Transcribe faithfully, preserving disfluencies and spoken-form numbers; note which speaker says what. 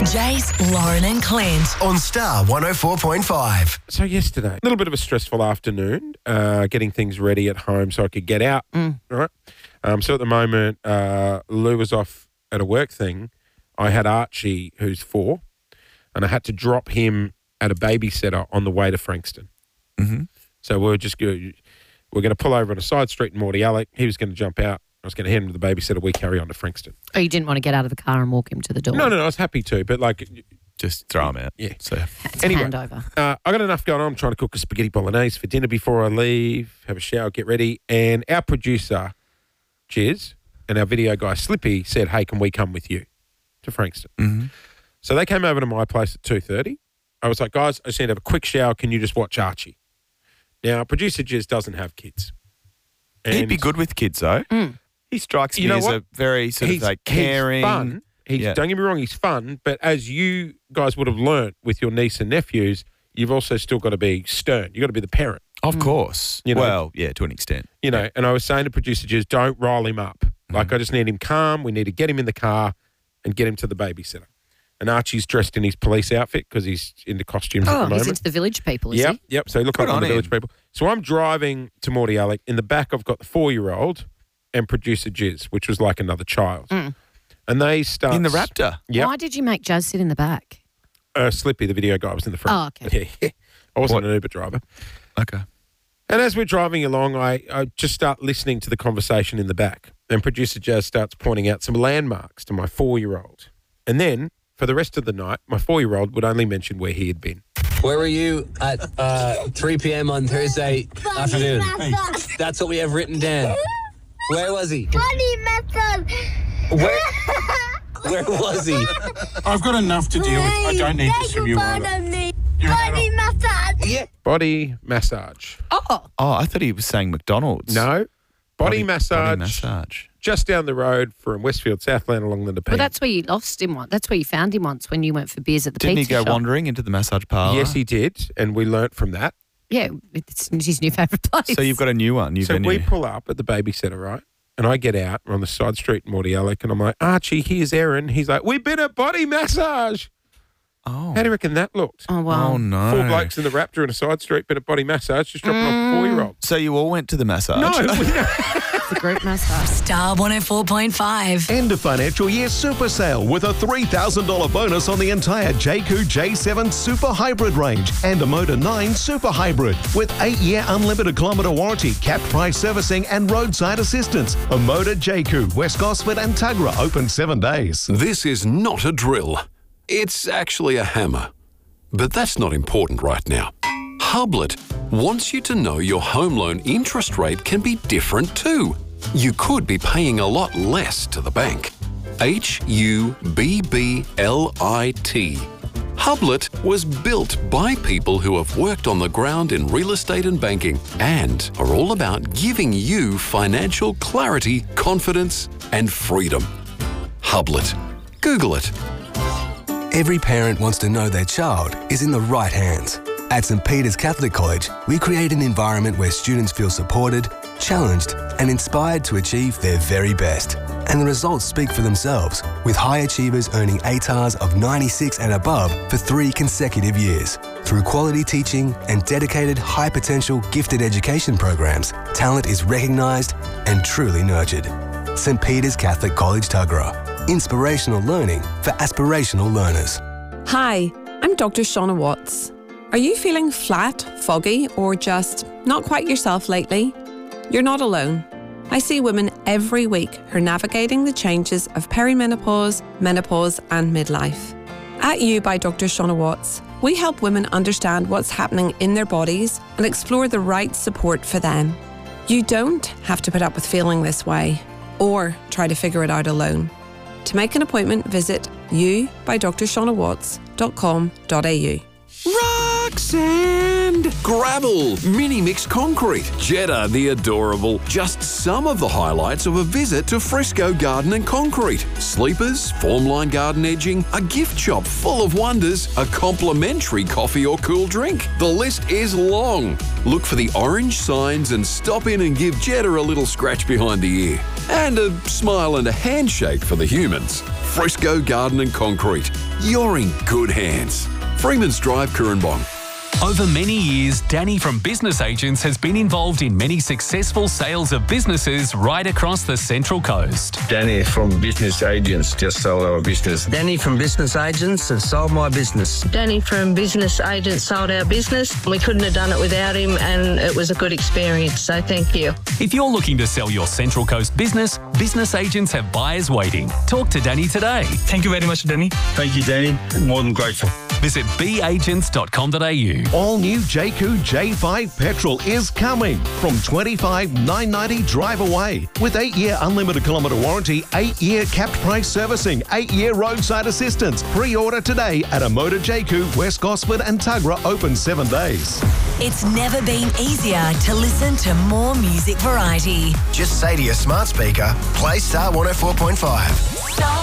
Speaker 1: Jace, Lauren and Clint.
Speaker 2: On Star one oh four point five.
Speaker 3: So yesterday, a little bit of a stressful afternoon, uh, getting things ready at home so I could get out.
Speaker 4: Mm.
Speaker 3: Right. Um, so at the moment, uh, Lou was off at a work thing. I had Archie, who's four, and I had to drop him at a babysitter on the way to Frankston.
Speaker 4: Mm-hmm.
Speaker 3: So we we're just going, we're going to pull over on a side street in Mordialloc. He was going to jump out. I was going to hand him to the babysitter. We carry on to Frankston.
Speaker 4: Oh, you didn't want to get out of the car and walk him to the door?
Speaker 3: No, no, no. I was happy to, but like,
Speaker 4: Just throw him out.
Speaker 3: yeah.
Speaker 4: So It's
Speaker 3: Anyway.
Speaker 4: a handover.
Speaker 3: Uh, I got enough going on. I'm trying to cook a spaghetti bolognese for dinner before I leave, have a shower, get ready. And our producer, Chiz, and our video guy, Slippy, said, hey, can we come with you to Frankston?
Speaker 4: Mm-hmm.
Speaker 3: So they came over to my place at two thirty. I was like, guys, I just need to have a quick shower. Can you just watch Archie? Now, producer Chiz doesn't have kids.
Speaker 5: He'd be
Speaker 3: And
Speaker 5: good with kids, though.
Speaker 4: Mm.
Speaker 5: He strikes
Speaker 3: You
Speaker 5: me
Speaker 3: know
Speaker 5: as
Speaker 3: what?
Speaker 5: a very sort
Speaker 3: He's,
Speaker 5: of like caring.
Speaker 3: he's fun. He's,
Speaker 5: Yeah.
Speaker 3: Don't get me wrong, he's fun. But as you guys would have learnt with your niece and nephews, you've also still got to be stern. You've got to be the parent.
Speaker 5: Of course.
Speaker 3: You know-
Speaker 5: well, yeah, to an extent.
Speaker 3: You know, and I was saying to producer Chiz, don't rile him up.
Speaker 5: Mm-hmm.
Speaker 3: Like, I just need him calm. We need to get him in the car and get him to the babysitter. And Archie's dressed in his police outfit because he's into costumes at
Speaker 4: Oh,
Speaker 3: the moment.
Speaker 4: he's into the village people, is
Speaker 3: Yep,
Speaker 4: he?
Speaker 3: yep. So he looked
Speaker 5: Good
Speaker 3: like one
Speaker 5: on
Speaker 3: of the village
Speaker 5: him.
Speaker 3: people. So I'm driving to Mordialloc. In the back, I've got the four-year-old and producer Jiz, which was like another child.
Speaker 4: Mm.
Speaker 3: And they start...
Speaker 5: In the Raptor.
Speaker 3: Yep.
Speaker 4: Why did you make Jazz sit in the back?
Speaker 3: Uh, Slippy, the video guy, was in the front.
Speaker 4: Oh, okay.
Speaker 3: Yeah. I wasn't
Speaker 5: What?
Speaker 3: an Uber driver.
Speaker 5: Okay.
Speaker 3: And as we're driving along, I, I just start listening to the conversation in the back. And producer Jazz starts pointing out some landmarks to my four-year-old. And then, for the rest of the night, my four-year-old would only mention where he had been.
Speaker 6: Where were you at uh, three p.m. on Thursday afternoon? That's what we have written down. Where was he?
Speaker 7: Body method.
Speaker 6: Where, where was he?
Speaker 8: I've got enough to deal with. I don't need this from you. Oliver. You're an
Speaker 7: Body
Speaker 8: adult.
Speaker 7: method.
Speaker 6: Yeah.
Speaker 3: Body massage.
Speaker 4: Oh,
Speaker 5: Oh, I thought he was saying McDonald's.
Speaker 3: No. Body, massage.
Speaker 5: Body massage.
Speaker 3: Just down the road from Westfield, Southland along the Nepean.
Speaker 4: well, that's where you lost him once. That's where you found him once when you went for beers at the
Speaker 5: Didn't he
Speaker 4: pizza
Speaker 5: go
Speaker 4: shop.
Speaker 5: wandering into the massage parlour?
Speaker 3: Yes, he did, and we learnt from that.
Speaker 4: Yeah, it's his new favourite place.
Speaker 5: So you've got a new one. New
Speaker 3: so
Speaker 5: venue.
Speaker 3: we pull up at the babysitter, right? And I get out, we're on the side street in Mordialloc, and I'm like, Archie, here's Erin. He's like, we've been at body massage.
Speaker 5: Oh.
Speaker 3: How do you reckon that looked?
Speaker 4: Oh, wow.
Speaker 5: Oh, no.
Speaker 3: Four blokes in the Raptor in a side street, been at body massage, just dropping off a four-year-old.
Speaker 5: So you all went to the massage?
Speaker 3: No, we don't.
Speaker 4: It's a group massage.
Speaker 1: Star one oh four point five.
Speaker 2: End of financial year super sale with a three thousand dollars bonus on the entire J Q J seven Super Hybrid range and a Motor nine Super Hybrid with eight-year unlimited kilometre warranty, capped price servicing and roadside assistance. A Motor J Q, West Gosford and Tuggerah open seven days.
Speaker 9: This is not a drill. It's actually a hammer. But that's not important right now. Hublet wants you to know your home loan interest rate can be different too. You could be paying a lot less to the bank. H U B B L I T. Hublet was built by people who have worked on the ground in real estate and banking and are all about giving you financial clarity, confidence, and freedom. Hublet. Google it.
Speaker 10: Every parent wants to know their child is in the right hands. At Saint Peter's Catholic College, we create an environment where students feel supported, challenged, and inspired to achieve their very best. And the results speak for themselves, with high achievers earning A T A Rs of ninety-six and above for three consecutive years. Through quality teaching and dedicated high-potential gifted education programs, talent is recognised and truly nurtured. Saint Peter's Catholic College, Tuggerah. Inspirational learning for aspirational learners.
Speaker 11: Hi, I'm Doctor Shauna Watts. Are you feeling flat, foggy, or just not quite yourself lately? You're not alone. I see women every week who are navigating the changes of perimenopause, menopause, and midlife. At You by Doctor Shauna Watts, we help women understand what's happening in their bodies and explore the right support for them. You don't have to put up with feeling this way or try to figure it out alone. To make an appointment, visit you by d r shauna watts dot com dot a u.
Speaker 9: Rock sand, gravel, mini mix concrete, Jetta the adorable. Just some of the highlights of a visit to Frisco Garden and Concrete. Sleepers, formline garden edging, a gift shop full of wonders, a complimentary coffee or cool drink. The list is long. Look for the orange signs and stop in and give Jetta a little scratch behind the ear. And a smile and a handshake for the humans. Frisco Garden and Concrete. You're in good hands. Freeman's Drive, Cooranbong.
Speaker 7: Over many years, Danny from Business Agents has been involved in many successful sales of businesses right across the Central Coast.
Speaker 12: Danny from Business Agents just sold our business.
Speaker 13: Danny from Business Agents has sold my business.
Speaker 14: Danny from Business Agents sold our business. We couldn't have done it without him, and it was a good experience, so thank you.
Speaker 7: If you're looking to sell your Central Coast business, Business Agents have buyers waiting. Talk to Danny today.
Speaker 12: Thank you very much, Danny. Thank you, Danny. More than grateful.
Speaker 7: Visit b agents dot com dot a u.
Speaker 2: All new J Q J five petrol is coming from twenty-five thousand nine hundred ninety drive away with eight-year unlimited kilometre warranty, eight-year capped price servicing, eight-year roadside assistance. Pre-order today at a Motor J Q, West Gosford and Tuggerah, open seven days.
Speaker 1: It's never been easier to listen to more music variety.
Speaker 15: Just say to your smart speaker, play Star one oh four point five.